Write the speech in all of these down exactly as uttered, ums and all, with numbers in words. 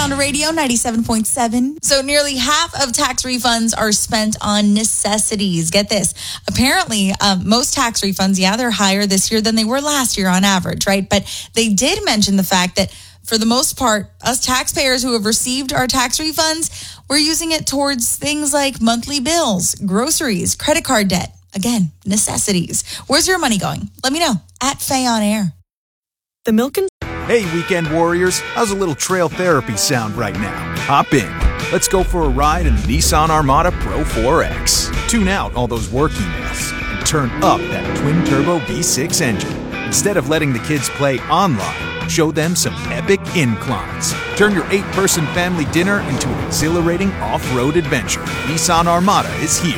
Sound of Radio, ninety-seven point seven. So nearly half of tax refunds are spent on necessities. Get this. Apparently, um, most tax refunds, yeah, they're higher this year than they were last year on average, right? But they did mention the fact that for the most part, us taxpayers who have received our tax refunds, we're using it towards things like monthly bills, groceries, credit card debt. Again, necessities. Where's your money going? Let me know. At Faye on Air. The Milk and... Hey, weekend warriors. How's a little trail therapy sound right now? Hop in. Let's go for a ride in the Nissan Armada Pro four X. Tune out all those work emails and turn up that twin-turbo V six engine. Instead of letting the kids play online, show them some epic inclines. Turn your eight-person family dinner into an exhilarating off-road adventure. Nissan Armada is here.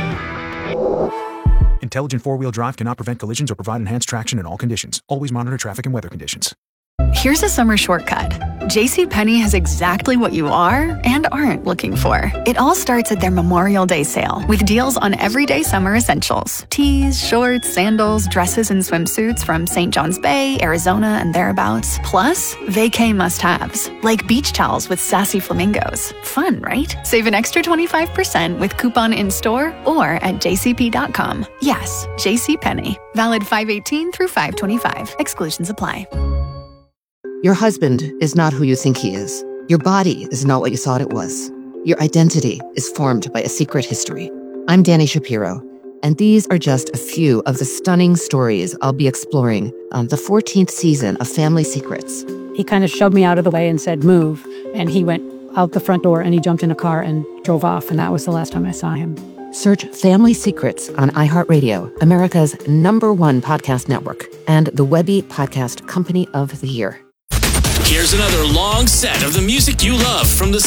Intelligent four-wheel drive cannot prevent collisions or provide enhanced traction in all conditions. Always monitor traffic and weather conditions. Here's a summer shortcut. JCPenney has exactly what you are and aren't looking for. It all starts at their Memorial Day sale with deals on everyday summer essentials. Tees, shorts, sandals, dresses, and swimsuits from Saint John's Bay, Arizona, and thereabouts. Plus, vacay must-haves, like beach towels with sassy flamingos. Fun, right? Save an extra twenty-five percent with coupon in-store or at j c p dot com. Yes, JCPenney. Valid five eighteen through five twenty-five. Exclusions apply. Your husband is not who you think he is. Your body is not what you thought it was. Your identity is formed by a secret history. I'm Danny Shapiro, and these are just a few of the stunning stories I'll be exploring on the fourteenth season of Family Secrets. He kind of shoved me out of the way and said, move, and he went out the front door and he jumped in a car and drove off, and that was the last time I saw him. Search Family Secrets on iHeartRadio, America's number one podcast network, and the Webby Podcast Company of the Year. Here's another long set of the music you love from the